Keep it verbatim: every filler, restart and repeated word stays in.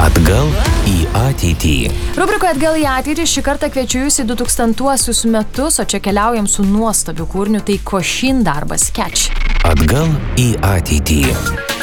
Atgal į ateitį. Rubrikoje Atgal į ateitį šį kartą kviečiu jūs į du tūkstantuosius metus, o čia keliaujam su nuostabiu kūriniu, tai Košin darbas Catch. Atgal į ateitį.